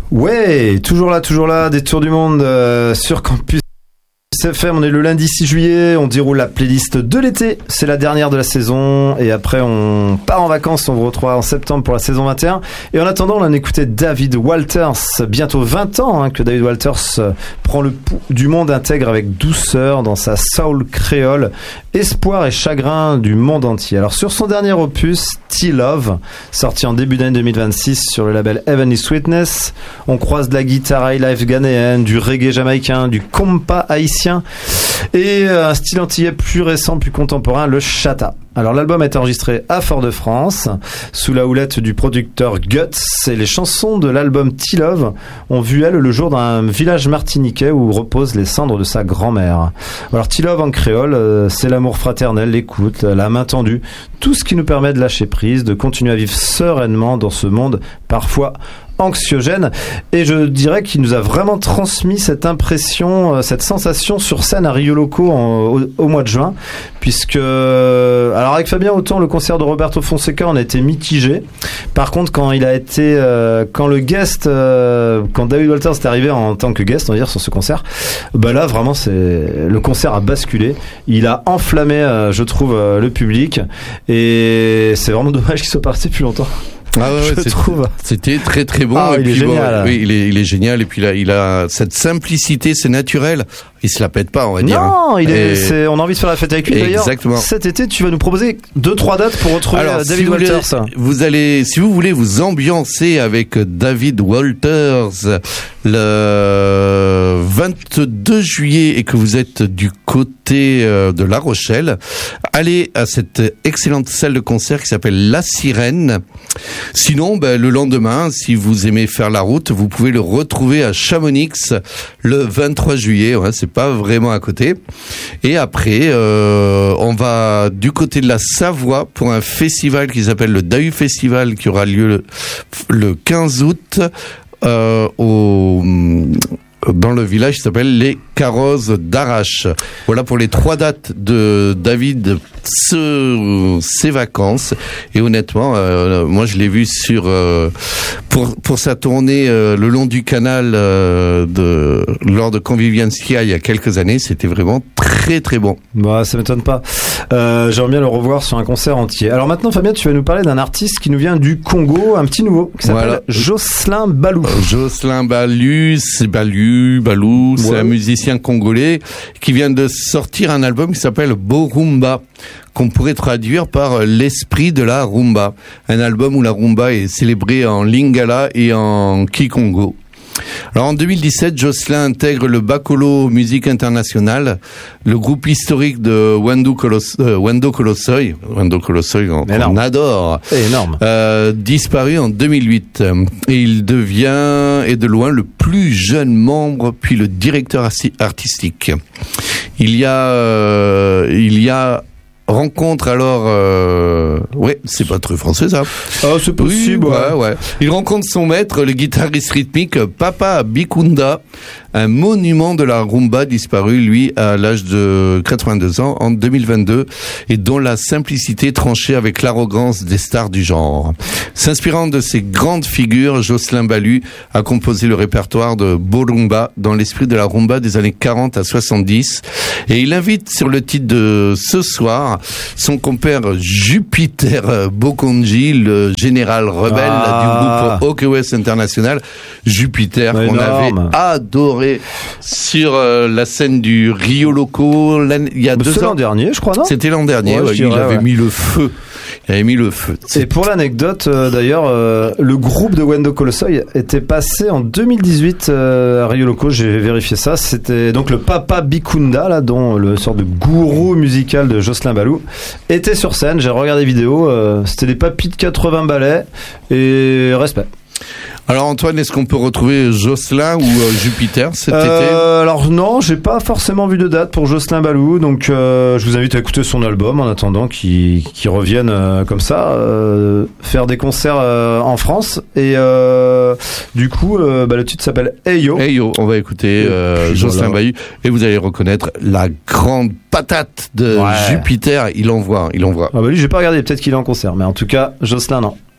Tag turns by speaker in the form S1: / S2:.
S1: Ouais, toujours là, des tours du monde sur Campus FM. On est le lundi 6 juillet, on déroule la playlist de l'été, c'est la dernière de la saison et après on part en vacances, on vous retrouvera en septembre pour la saison 21 et en attendant on a écouté David Walters, bientôt 20 ans que David Walters prend le pouls du monde, intègre avec douceur dans sa soul créole, espoir et chagrin du monde entier. Alors sur son dernier opus, T-Love, sorti en début d'année 2026 sur le label Heavenly Sweetness, on croise de la guitare highlife ghanéenne, du reggae jamaïcain, du compas haïtien et un style antillais plus récent, plus contemporain, le chata. Alors l'album a été enregistré à Fort-de-France sous la houlette du producteur Guts et les chansons de l'album T-Love ont vu le jour d'un village martiniquais où reposent les cendres de sa grand-mère. Alors T-Love en créole, c'est l'amour fraternel, l'écoute, la main tendue, tout ce qui nous permet de lâcher prise, de continuer à vivre sereinement dans ce monde parfois anxiogène, et je dirais qu'il nous a vraiment transmis cette impression, cette sensation sur scène à Rio Loco au mois de juin, puisque alors avec Fabien, autant le concert de Roberto Fonseca on a été mitigé, par contre quand il a été quand le guest quand David Walters est arrivé en tant que guest, on va dire, sur ce concert, bah là vraiment le concert a basculé, il a enflammé je trouve le public, et c'est vraiment dommage qu'il soit parti plus longtemps.
S2: Ah ouais,
S1: je trouve.
S2: C'était très très bon.
S1: Ah,
S2: et
S1: il est
S2: puis,
S1: génial.
S2: Oui, il est génial. Et puis là, il a cette simplicité, c'est naturel. Il se la pète pas, on va dire.
S1: Non, on a envie de faire la fête avec lui. D'ailleurs,
S2: exactement.
S1: Cet été, tu vas nous proposer 2-3 dates pour retrouver David Walters.
S2: Si vous voulez vous ambiancer avec David Walters le 22 juillet et que vous êtes du côté de La Rochelle, allez à cette excellente salle de concert qui s'appelle La Sirène. Sinon, le lendemain, si vous aimez faire la route, vous pouvez le retrouver à Chamonix le 23 juillet. Ouais, c'est pas vraiment à côté. Et après, on va du côté de la Savoie pour un festival qui s'appelle le Dahu Festival qui aura lieu le 15 août dans le village qui s'appelle les Carrozes d'Arrache. Voilà pour les 3 dates de David, ses vacances. Et honnêtement, moi je l'ai vu pour sa tournée le long du canal lors de Conviviancia il y a quelques années. C'était vraiment très très bon.
S1: Bah, ça m'étonne pas. J'aimerais bien le revoir sur un concert entier. Alors maintenant, Fabien, tu vas nous parler d'un artiste qui nous vient du Congo, un petit nouveau, qui s'appelle Jocelyn Ballou.
S2: Jocelyn Ballou, c'est un musicien congolais qui vient de sortir un album qui s'appelle Borumba, qu'on pourrait traduire par l'esprit de la rumba. Un album où la rumba est célébrée en lingala et en kikongo. Alors en 2017, Jocelyn intègre le Bakolo Musique Internationale, le groupe historique de Wendo Colossoy, on adore,
S1: énorme,
S2: disparu en 2008. Et il devient, et de loin, le plus jeune membre, puis le directeur artistique. Il y a rencontre alors c'est pas très français ça.
S1: Ah, c'est possible.
S2: Oui, ouais. Il rencontre son maître, le guitariste rythmique Papa Bikunda, un monument de la rumba disparu lui à l'âge de 82 ans en 2022 et dont la simplicité tranchait avec l'arrogance des stars du genre. S'inspirant de ces grandes figures, Jocelyn Ballou a composé le répertoire de Borumba dans l'esprit de la rumba des années 40 à 70 et il invite sur le titre de ce soir son compère Jupiter Bokonji, le général rebelle du groupe OK West International. Jupiter, qu'on avait adoré sur la scène du Rio Loco il y a 2 ans.
S1: C'est l'an dernier, je crois, non ?
S2: C'était l'an dernier, il avait mis le feu. Il avait mis le feu.
S1: Et pour l'anecdote, d'ailleurs, le groupe de Wendo Colossoy était passé en 2018 à Rio Loco, j'ai vérifié ça. C'était donc le Papa Bikunda, là, dont le sort de gourou musical de Jocelyn Ballou, était sur scène. J'ai regardé les vidéos, c'était des papis de 80 balais et respect.
S2: Alors Antoine, est-ce qu'on peut retrouver Jocelyn ou Jupiter cet été ?
S1: Alors non, j'ai pas forcément vu de date pour Jocelyn Ballou, donc je vous invite à écouter son album en attendant qu'il revienne comme ça, faire des concerts en France. Et du coup, le titre s'appelle Hey Yo.
S2: Hey Yo, on va écouter Jocelyn Ballou et vous allez reconnaître la grande patate de Jupiter. Il envoie.
S1: Ah bah lui, j'ai pas regardé, peut-être qu'il est en concert, mais en tout cas, Jocelyn non.